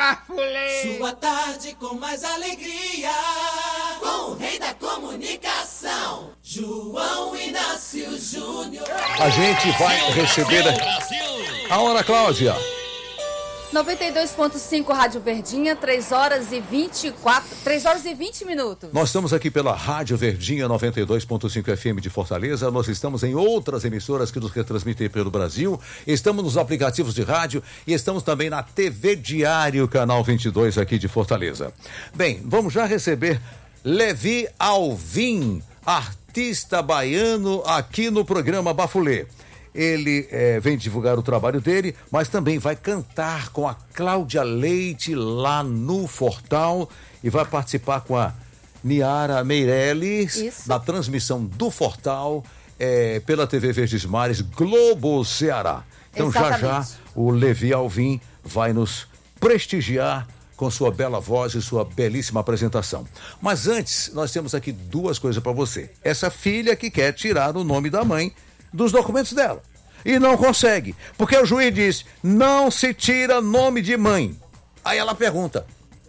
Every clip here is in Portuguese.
Bafulê! Sua tarde com mais alegria, com o rei da comunicação, João Inácio Júnior. A gente vai receber a hora, Cláudia. 92.5 Rádio Verdinha, 3 horas e 20 minutos. Nós estamos aqui pela Rádio Verdinha 92.5 FM de Fortaleza. Nós estamos em outras emissoras que nos retransmitem pelo Brasil. Estamos nos aplicativos de rádio e estamos também na TV Diário, canal 22 aqui de Fortaleza. Bem, vamos já receber Levi Alvim, artista baiano, aqui no programa Bafulê. Ele vem divulgar o trabalho dele, mas também vai cantar com a Cláudia Leite lá no Fortal e vai participar com a Niara Meirelles na transmissão do Fortal pela TV Verdes Mares Globo Ceará. Então já o Levi Alvim vai nos prestigiar com sua bela voz e sua belíssima apresentação. Mas antes, nós temos aqui duas coisas para você. Essa filha que quer tirar o nome da mãe dos documentos dela. E não consegue, porque o juiz diz, não se tira nome de mãe. Aí ela pergunta,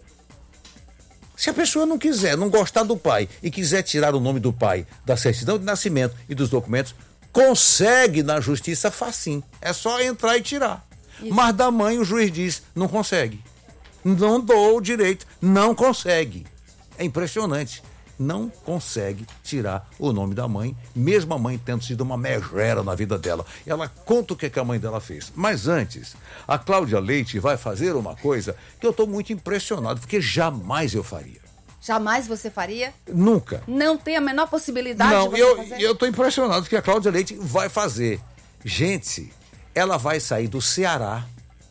se a pessoa não quiser, não gostar do pai e quiser tirar o nome do pai da certidão de nascimento e dos documentos, consegue na justiça facinho. É só entrar e tirar. Isso. Mas da mãe o juiz diz, não consegue. Não dou o direito, não consegue. É impressionante. Não consegue tirar o nome da mãe, mesmo a mãe tendo sido uma megera na vida dela. Ela conta o que a mãe dela fez. Mas antes, a Cláudia Leite vai fazer uma coisa que eu estou muito impressionado, porque jamais eu faria. Jamais você faria? Nunca. Não tem a menor possibilidade de você fazer? Eu estou impressionado que a Cláudia Leite vai fazer. Gente, ela vai sair do Ceará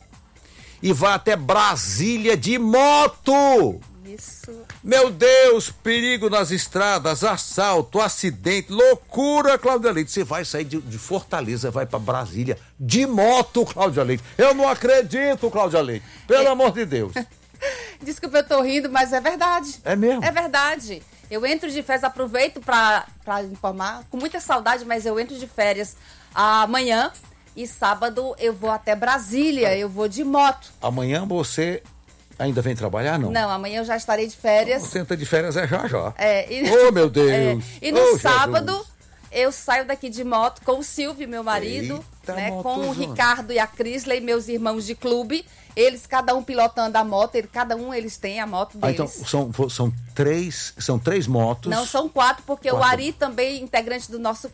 e vai até Brasília de moto. Isso. Meu Deus, perigo nas estradas, assalto, acidente, loucura, Cláudia Leite. Você vai sair de Fortaleza, vai para Brasília de moto, Cláudia Leite. Eu não acredito, Cláudia Leite. Pelo amor de Deus. Desculpa, eu tô rindo, mas é verdade. É mesmo? É verdade. Eu entro de férias, aproveito para informar, com muita saudade, mas eu entro de férias amanhã e sábado eu vou até Brasília, eu vou de moto. Amanhã você ainda vem trabalhar, não? Não, amanhã eu já estarei de férias. Você entra de férias já. E... Oh, meu Deus! E no sábado, eu saio daqui de moto com o Silvio, meu marido, com o Ricardo e a Crisley, meus irmãos de clube. Eles, cada um pilotando a moto, eles têm a moto deles. Então, são três motos? Não, são 4, porque o Ari também, integrante do nosso